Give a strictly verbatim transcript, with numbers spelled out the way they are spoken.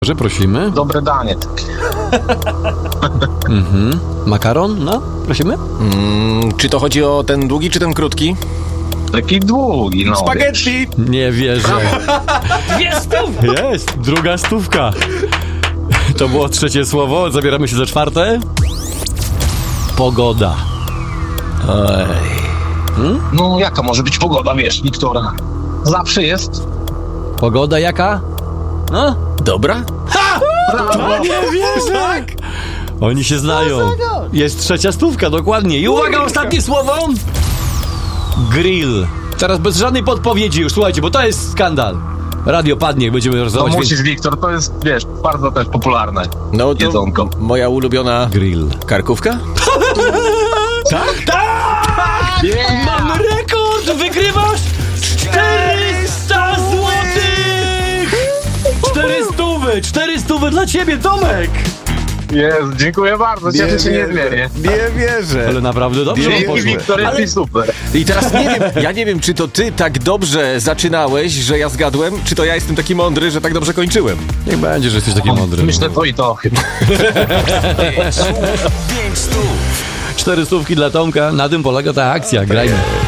Że prosimy. Dobre danie takie. Mhm. Makaron? No, prosimy. Mm, czy to chodzi o ten długi, czy ten krótki? Taki długi, no. Spaghetti! Nie wierzę. Jest tu! Jest, druga stówka. To było trzecie słowo, zabieramy się za czwarte. Pogoda. Oj. Hmm? No jaka może być pogoda, wiesz, Wiktora? Zawsze jest. Pogoda jaka? No? Dobra? Brawo. Nie wierzę! Tak. Oni się znają. Jest trzecia stówka, dokładnie. I uwaga, ostatnie słowo. Grill. Teraz bez żadnej podpowiedzi już, słuchajcie, bo to jest skandal. Radio padnie, jak będziemy No rozmawiać. musisz, Wiktor, to jest, wiesz, bardzo też popularne No to jedzonko. moja ulubiona Grill. karkówka? Tak? Tak! Yeah! Mam rekord! Wygrywasz czterysta złotych! Cztery stówy! Cztery stówy dla ciebie, Tomek! Jest, dziękuję bardzo, cieszę się niezmiernie. Nie wierzę. Ale naprawdę dobrze wam Dzięki, poszło. Wiktor, jesteś super. I teraz nie wiem, ja nie wiem, czy to ty tak dobrze zaczynałeś, że ja zgadłem, czy to ja jestem taki mądry, że tak dobrze kończyłem. Niech będzie, że jesteś taki mądry. Myślę to i to chyba. Cztery stówki dla Tomka, na tym polega ta akcja, grajmy.